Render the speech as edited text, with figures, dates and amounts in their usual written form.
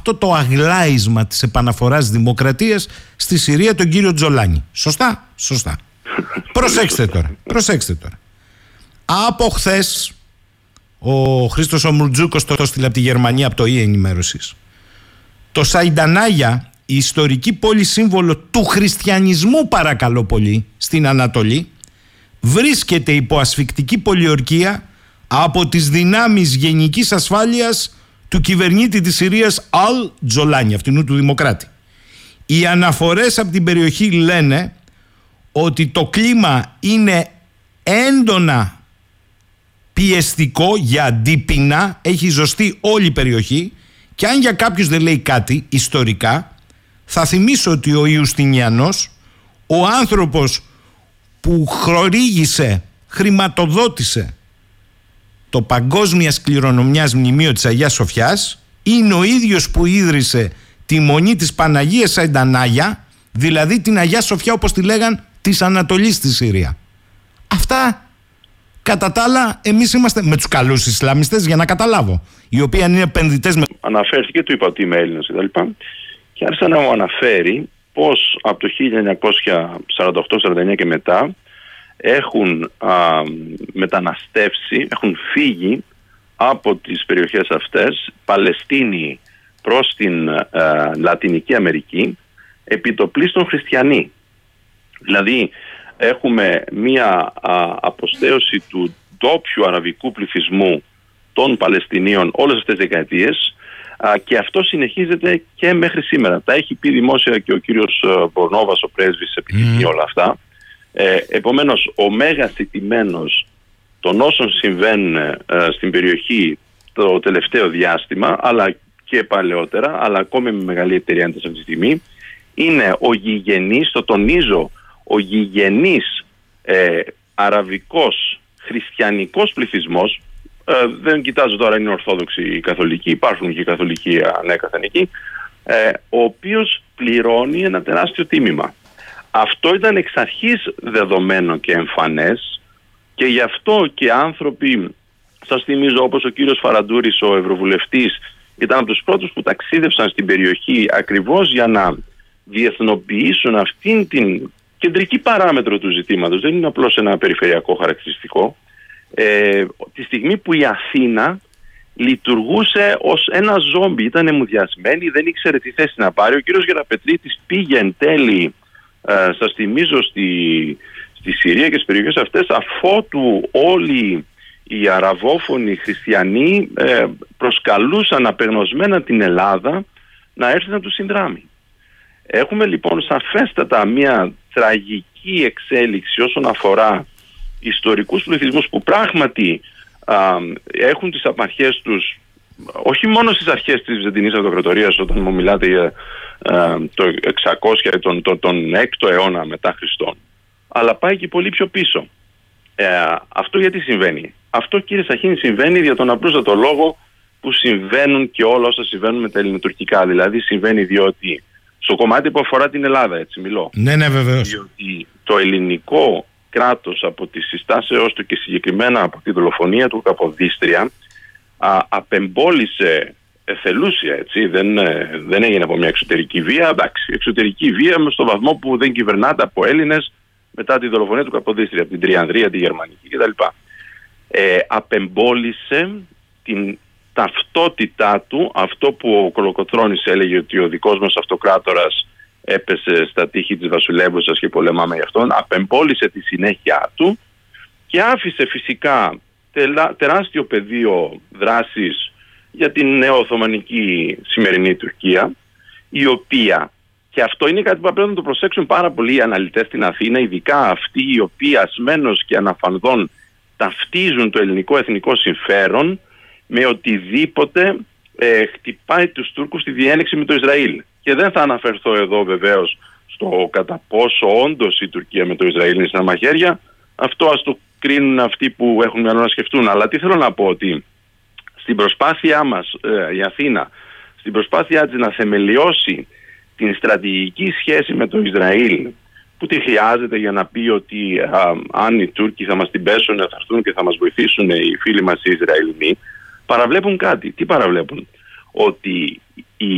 αυτό το αγλάισμα της επαναφοράς δημοκρατίας στη Συρία τον κύριο Τζολάνι. Σωστά? Σωστά. Προσέξτε τώρα. Από χθες ο Χρήστος ο Μουρτζούκος το έστειλε από τη Γερμανία, από το ενημέρωσης. Το Σαϊντανάγια, η ιστορική πόλη σύμβολο του χριστιανισμού, παρακαλώ πολύ, στην Ανατολή, βρίσκεται υπό ασφικτική πολιορκία από τις δυνάμεις γενικής ασφάλειας του κυβερνήτη της Συρίας Αλ Τζολάνι, αυτινού του Δημοκράτη. Οι αναφορές από την περιοχή λένε ότι το κλίμα είναι έντονα πιεστικό για αντίπεινα, έχει ζωστεί όλη η περιοχή, και αν για κάποιους δεν λέει κάτι ιστορικά, θα θυμίσω ότι ο Ιουστινιανός, ο άνθρωπος που χρηματοδότησε το παγκόσμιας κληρονομιάς μνημείο της Αγίας Σοφιάς, είναι ο ίδιος που ίδρυσε τη Μονή της Παναγίας Σαϊντανάγια, δηλαδή την Αγία Σοφιά, όπως τη λέγαν, της Ανατολής στη Συρία. Αυτά, κατά τα άλλα, εμείς είμαστε με τους καλούς Ισλαμιστές, για να καταλάβω, οι οποίοι είναι επενδυτές. Αναφέρθηκε, του είπα ότι είμαι Έλληνας κτλ. Και άρχισε να μου αναφέρει πως από το 1948-49 και μετά έχουν μεταναστεύσει, έχουν φύγει από τις περιοχές αυτές Παλαιστίνοι προς την Λατινική Αμερική, επιτοπλίστων χριστιανοί. Δηλαδή έχουμε μία αποστέωση του ντόπιου αραβικού πληθυσμού των Παλαιστινίων όλες αυτές τις δεκαετίες, και αυτό συνεχίζεται και μέχρι σήμερα. Τα έχει πει δημόσια και ο κύριος Μπορνόβας, ο πρέσβης, επιθυμεί όλα αυτά. Επομένως, ο μέγας ηττημένος των όσων συμβαίνουν στην περιοχή το τελευταίο διάστημα, αλλά και παλαιότερα, αλλά ακόμη με μεγαλύτερη ένταση αυτή τη στιγμή, είναι ο γηγενής, το τονίζω, ο γηγενής αραβικός χριστιανικός πληθυσμός. Δεν κοιτάζω τώρα είναι ορθόδοξοι ή καθολικοί, υπάρχουν και οι καθολικοί ανέκαθεν εκεί, ο οποίος πληρώνει ένα τεράστιο τίμημα. Αυτό ήταν εξ αρχής δεδομένο και εμφανές, και γι' αυτό και άνθρωποι, σας θυμίζω, όπως ο κύριος Φαραντούρης, ο ευρωβουλευτής, ήταν από τους πρώτους που ταξίδευσαν στην περιοχή ακριβώς για να διεθνοποιήσουν αυτήν την κεντρική παράμετρο του ζητήματος. Δεν είναι απλώς ένα περιφερειακό χαρακτηριστικό. Τη στιγμή που η Αθήνα λειτουργούσε ως ένα ζόμπι, ήταν εμουδιασμένη, δεν ήξερε τι θέση να πάρει. Ο κύριος Γεραπετρίτης πήγε εν τέλει, σας θυμίζω, στη Συρία και στις περιοχές αυτές, αφότου όλοι οι αραβόφωνοι χριστιανοί προσκαλούσαν απεγνωσμένα την Ελλάδα να έρθει να τους συνδράμει. Έχουμε λοιπόν σαφέστατα μια τραγική εξέλιξη όσον αφορά ιστορικούς πληθυσμούς που πράγματι έχουν τις απαρχές τους όχι μόνο στις αρχές της Βυζαντινής Αυτοκρατορίας, όταν μου μιλάτε για το 600 τον 6ο αιώνα μετά Χριστόν, αλλά πάει και πολύ πιο πίσω. Αυτό γιατί συμβαίνει? Αυτό, κύριε Σαχίνη, συμβαίνει για τον απλούστατο λόγο που συμβαίνουν και όλα όσα συμβαίνουν με τα ελληνοτουρκικά. Δηλαδή συμβαίνει διότι στο κομμάτι που αφορά την Ελλάδα, έτσι μιλώ. Ναι, βεβαίως. Διότι το ελληνικό κράτος από τη συστάσεώς του και συγκεκριμένα από τη δολοφονία του Καποδίστρια απεμπόλησε εθελούσια, έτσι, δεν έγινε από μια εξωτερική βία. Εντάξει, εξωτερική βία στο βαθμό που δεν κυβερνάται από Έλληνες μετά τη δολοφονία του Καποδίστρια, από την Τριανδρία, τη Γερμανική κτλ. Απεμπόλησε την ταυτότητά του, αυτό που ο Κολοκοτρώνης έλεγε ότι ο δικός μας αυτοκράτορας έπεσε στα τείχη της Βασιλεύουσας και πολεμάμε γι' αυτόν. Απεμπόλησε τη συνέχεια του και άφησε φυσικά τεράστιο πεδίο δράσης για την νεοοθωμανική σημερινή Τουρκία, η οποία, και αυτό είναι κάτι που πρέπει να το προσέξουν πάρα πολύ οι αναλυτές στην Αθήνα, ειδικά αυτοί οι οποίοι ασμένως και αναφανδόν ταυτίζουν το ελληνικό εθνικό συμφέρον με οτιδήποτε χτυπάει τους Τούρκους στη διένεξη με το Ισραήλ. Και δεν θα αναφερθώ εδώ βεβαίως στο κατά πόσο όντως η Τουρκία με το Ισραήλ είναι στα μαχαίρια. Αυτό ας το κρίνουν αυτοί που έχουν μυαλό να σκεφτούν. Αλλά τι θέλω να πω, ότι στην προσπάθειά μας η Αθήνα, στην προσπάθειά της να θεμελιώσει την στρατηγική σχέση με το Ισραήλ, που τη χρειάζεται για να πει ότι αν οι Τούρκοι θα μας την πέσουν, θα έρθουν και θα μας βοηθήσουν οι φίλοι μας οι Ισραηλινοί, παραβλέπουν κάτι. Τι παραβλέπουν? Ότι